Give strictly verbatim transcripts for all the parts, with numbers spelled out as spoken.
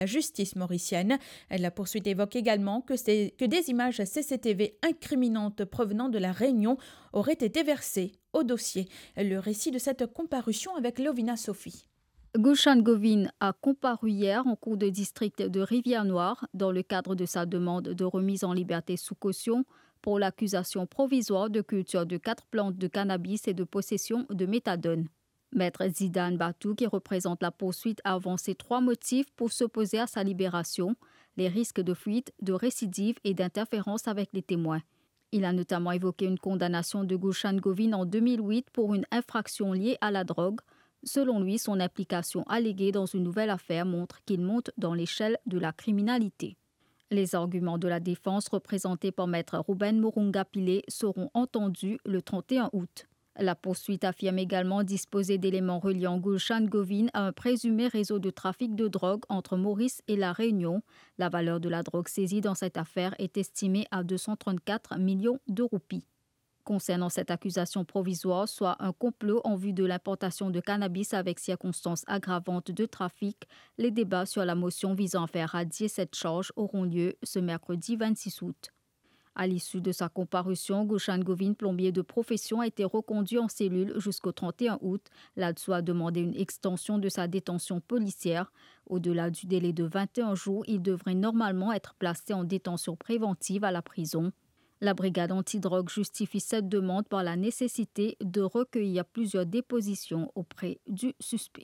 la justice mauricienne. La poursuite évoque également que, c'est, que des images C C T V incriminantes provenant de la Réunion auraient été versées au dossier. Le récit de cette comparution avec Lovina Sophie. Gulshan Govin a comparu hier en cour de district de Rivière-Noire dans le cadre de sa demande de remise en liberté sous caution pour l'accusation provisoire de culture de quatre plantes de cannabis et de possession de méthadone. Maître Zidane Batou, qui représente la poursuite, a avancé trois motifs pour s'opposer à sa libération: les risques de fuite, de récidive et d'interférence avec les témoins. Il a notamment évoqué une condamnation de Gulshan Govin en deux mille huit pour une infraction liée à la drogue. Selon lui, son implication alléguée dans une nouvelle affaire montre qu'il monte dans l'échelle de la criminalité. Les arguments de la défense, représentés par maître Ruben Murunga Pilé, seront entendus le trente et un août. La poursuite affirme également disposer d'éléments reliant Gulshan Govin à un présumé réseau de trafic de drogue entre Maurice et La Réunion. La valeur de la drogue saisie dans cette affaire est estimée à deux cent trente-quatre millions de roupies. Concernant cette accusation provisoire, soit un complot en vue de l'importation de cannabis avec circonstances aggravantes de trafic, les débats sur la motion visant à faire radier cette charge auront lieu ce mercredi vingt-six août. À l'issue de sa comparution, Gulshan Govin, plombier de profession, a été reconduit en cellule jusqu'au trente et un août. L'A D S O a demandé une extension de sa détention policière. Au-delà du délai de vingt et un jours, il devrait normalement être placé en détention préventive à la prison. La brigade antidrogue justifie cette demande par la nécessité de recueillir plusieurs dépositions auprès du suspect.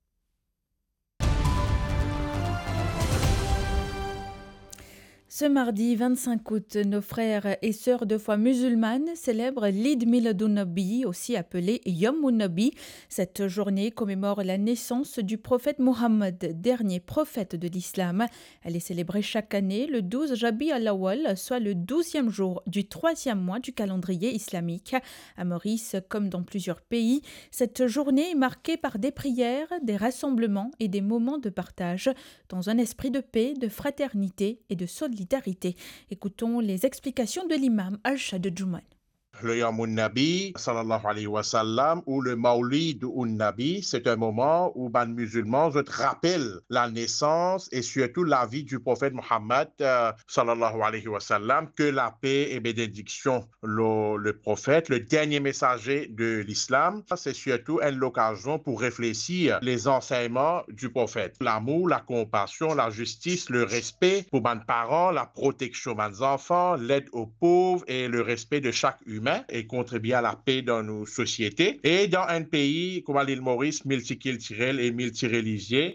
Ce mardi vingt-cinq août, nos frères et sœurs de foi musulmanes célèbrent l'Eid Miladoun-Nabi, aussi appelé Yawm-un-Nabi. Cette journée commémore la naissance du prophète Mohammed, dernier prophète de l'islam. Elle est célébrée chaque année le douze Rabi al-Awwal, soit le douzième jour du troisième mois du calendrier islamique. À Maurice, comme dans plusieurs pays, cette journée est marquée par des prières, des rassemblements et des moments de partage, dans un esprit de paix, de fraternité et de solidarité. Écoutons les explications de l'imam Al-Shad Juman. Le Yawmun Nabi, sallallahu alayhi wa sallam, ou le Maulid un Nabi, c'est un moment où les musulmans se rappellent la naissance et surtout la vie du prophète Mohammed, euh, sallallahu alayhi wa sallam, que la paix et bénédiction, le, le prophète, le dernier messager de l'islam, c'est surtout une occasion pour réfléchir les enseignements du prophète. L'amour, la compassion, la justice, le respect pour les parents, la protection des enfants, l'aide aux pauvres et le respect de chaque humain et contribuer à la paix dans nos sociétés. Et dans un pays comme l'île Maurice, multiculturel et multireligieux,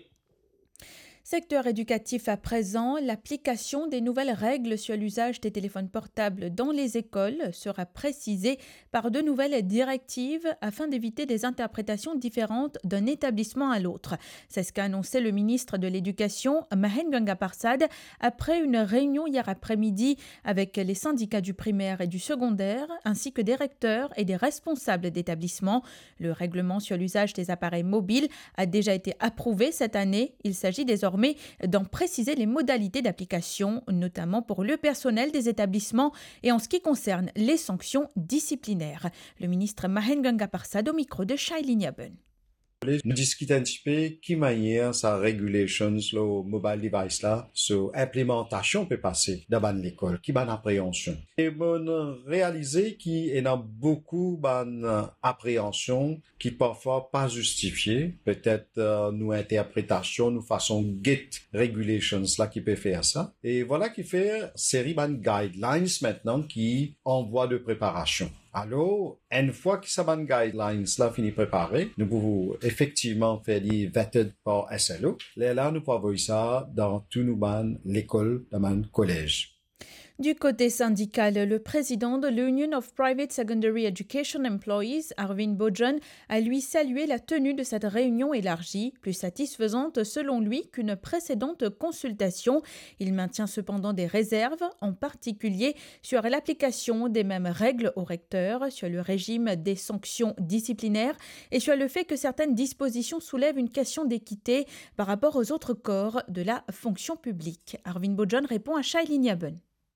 Secteur éducatif à présent, l'application des nouvelles règles sur l'usage des téléphones portables dans les écoles sera précisée par de nouvelles directives afin d'éviter des interprétations différentes d'un établissement à l'autre. C'est ce qu'a annoncé le ministre de l'Éducation, Mahen Ganga-Parsad, après une réunion hier après-midi avec les syndicats du primaire et du secondaire, ainsi que des recteurs et des responsables d'établissements. Le règlement sur l'usage des appareils mobiles a déjà été approuvé cette année. Il s'agit désormais d'en préciser les modalités d'application, notamment pour le personnel des établissements et en ce qui concerne les sanctions disciplinaires. Le ministre Mahen Ganga-Parsad au micro de Shailin Yaben. Nous discutons un petit peu qui manière sa regulations le mobile device là, sur implémentation peut passer dans l'école, qui bonne appréhension. Et bon réaliser qu'il y a beaucoup bonne appréhension qui parfois pas justifiée, peut-être euh, nous interprétation, nous façon get regulations là qui peut faire ça. Et voilà qui fait série bonne guidelines maintenant qui en voie de préparation. Alors, une fois que ces guidelines là fini préparé, nous pouvons effectivement faire des vetted par S L O. Là, nous pouvons voir ça dans tout nous ban l'école, dans le collège. Du côté syndical, le président de l'Union of Private Secondary Education Employees, Arvind Bojan, a lui salué la tenue de cette réunion élargie, plus satisfaisante selon lui qu'une précédente consultation. Il maintient cependant des réserves, en particulier sur l'application des mêmes règles aux recteurs, sur le régime des sanctions disciplinaires et sur le fait que certaines dispositions soulèvent une question d'équité par rapport aux autres corps de la fonction publique. Arvind Bojan répond à Shailin Yaben.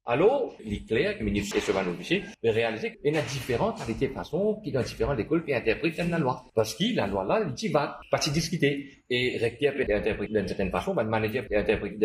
Alors, il est clair que le ministre Esteban-Officier a réalisé qu'il y a différentes qualités de façon qui dans différentes écoles qui interprètent la loi. Parce que la loi là, il y va, pas se discuter. Et recteur peut interpréter d'une certaine façon, le manager peut interpréter